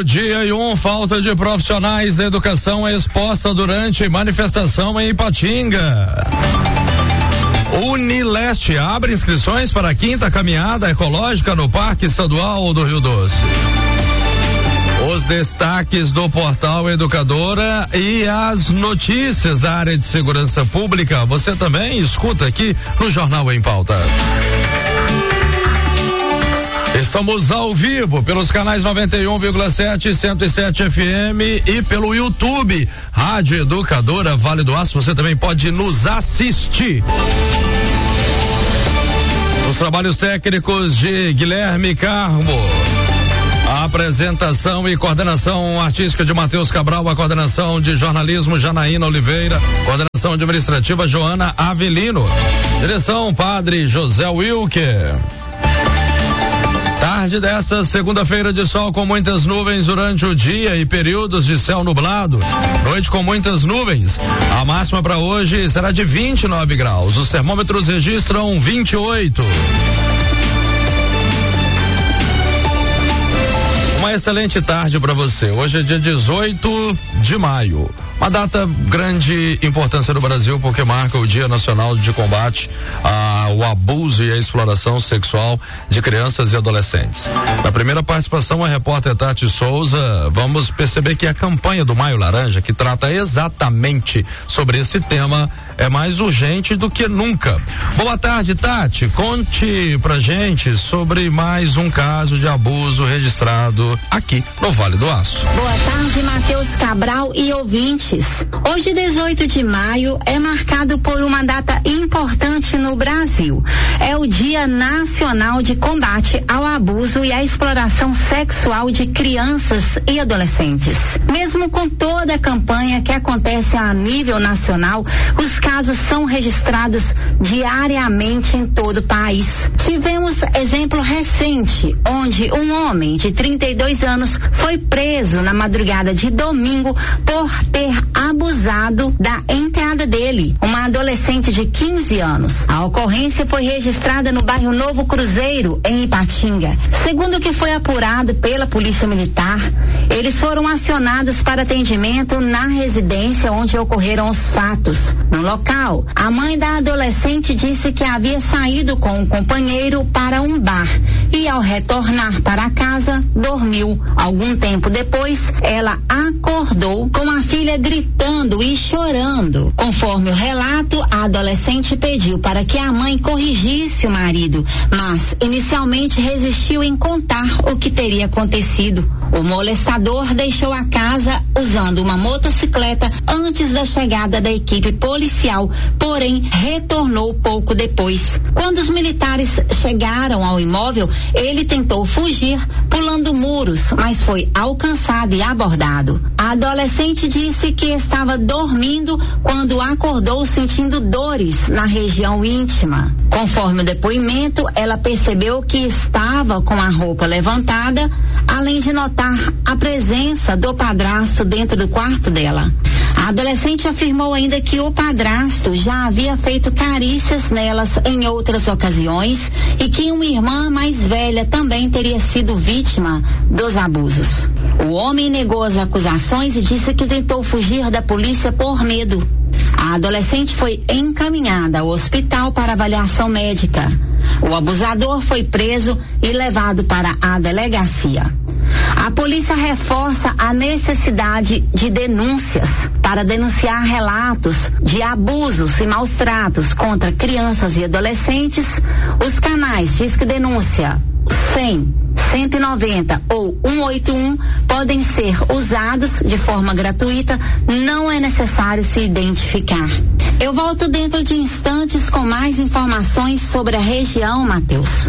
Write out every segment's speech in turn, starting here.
Meio-dia e falta de profissionais da educação é exposta durante manifestação em Ipatinga. Unileste abre inscrições para a 5ª caminhada ecológica no Parque Estadual do Rio Doce. Os destaques do Portal Educadora e as notícias da área de segurança pública, você também escuta aqui no Jornal em Pauta. Estamos ao vivo pelos canais 91,7 e 107 FM e pelo YouTube Rádio Educadora Vale do Aço. Você também pode nos assistir. Os trabalhos técnicos de Guilherme Carmo. A apresentação e coordenação artística de Matheus Cabral, a coordenação de jornalismo Janaína Oliveira, coordenação administrativa Joana Avelino, direção Padre José Wilker. Tarde dessa segunda-feira de sol com muitas nuvens durante o dia e períodos de céu nublado. Noite com muitas nuvens. A máxima para hoje será de 29 graus. Os termômetros registram 28. Uma excelente tarde para você. Hoje é dia 18 de maio. Uma data grande importância no Brasil porque marca o Dia Nacional de Combate ao Abuso e à Exploração Sexual de Crianças e Adolescentes. Na primeira participação, a repórter Tati Souza, vamos perceber que a campanha do Maio Laranja, que trata exatamente sobre esse tema, é mais urgente do que nunca. Boa tarde, Tati. Conte pra gente sobre mais um caso de abuso registrado aqui no Vale do Aço. Boa tarde, Matheus Cabral e ouvintes. Hoje, 18 de maio, é marcado por uma data importante no Brasil. É o Dia Nacional de Combate ao Abuso e à Exploração Sexual de Crianças e Adolescentes. Mesmo com toda a campanha que acontece a nível nacional, os casos são registrados diariamente em todo o país. Tivemos exemplo recente, onde um homem de 32 anos foi preso na madrugada de domingo por ter abusado da enteada dele, uma adolescente de 15 anos. A ocorrência foi registrada no bairro Novo Cruzeiro, em Ipatinga. Segundo o que foi apurado pela Polícia Militar, eles foram acionados para atendimento na residência onde ocorreram os fatos. No local, a mãe da adolescente disse que havia saído com um companheiro para um bar e, ao retornar para casa, dormiu. Algum tempo depois, ela acordou com a filha gritando e chorando. Conforme o relato, a adolescente pediu para que a mãe corrigisse o marido, mas inicialmente resistiu em contar o que teria acontecido. O molestador deixou a casa usando uma motocicleta antes da chegada da equipe policial, porém retornou pouco depois. Quando os militares chegaram ao imóvel, ele tentou fugir pulando muros, mas foi alcançado e abordado. A adolescente disse que estava dormindo quando acordou sentindo dores na região íntima. Conforme o depoimento, ela percebeu que estava com a roupa levantada, além de notar a presença do padrasto dentro do quarto dela. A adolescente afirmou ainda que o padrasto já havia feito carícias nelas em outras ocasiões e que uma irmã mais velha também teria sido vítima dos abusos. O homem negou as acusações e disse que tentou fugir da polícia por medo. A adolescente foi encaminhada ao hospital para avaliação médica. O abusador foi preso e levado para a delegacia. A polícia reforça a necessidade de denúncias para denunciar relatos de abusos e maus tratos contra crianças e adolescentes. Os canais Disque Denúncia 100, 190 ou 181 podem ser usados de forma gratuita, não é necessário se identificar. Eu volto dentro de instantes com mais informações sobre a região, Matheus.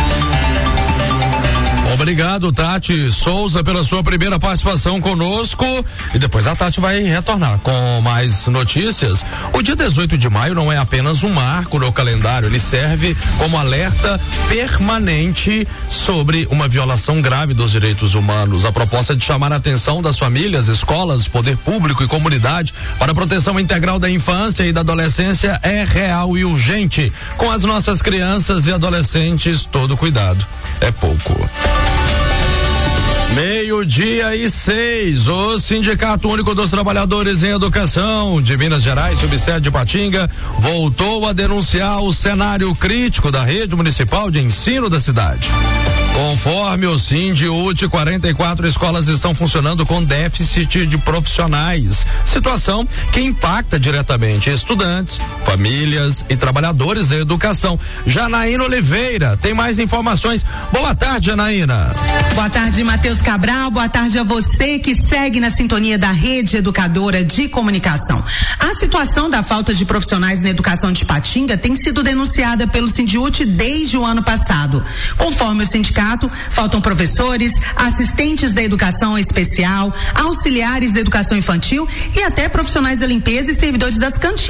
Obrigado, Tati Souza, pela sua primeira participação conosco. E depois a Tati vai retornar com mais notícias. O dia 18 de maio não é apenas um marco no calendário, ele serve como alerta permanente sobre uma violação grave dos direitos humanos. A proposta é de chamar a atenção das famílias, escolas, poder público e comunidade para a proteção integral da infância e da adolescência é real e urgente. Com as nossas crianças e adolescentes, todo cuidado é pouco. meio-dia e 6. O Sindicato Único dos Trabalhadores em Educação de Minas Gerais, subsede de Patinga, voltou a denunciar o cenário crítico da rede municipal de ensino da cidade. Conforme o Sindiúte, 44 escolas estão funcionando com déficit de profissionais, situação que impacta diretamente estudantes, famílias e trabalhadores da educação. Janaína Oliveira tem mais informações. Boa tarde, Janaína. Boa tarde, Matheus Cabral. Boa tarde a você que segue na sintonia da Rede Educadora de Comunicação. A situação da falta de profissionais na educação de Patinga tem sido denunciada pelo Sindiúte desde o ano passado. Conforme o sindicato, faltam professores, assistentes da educação especial, auxiliares da educação infantil e até profissionais da limpeza e servidores das cantinas.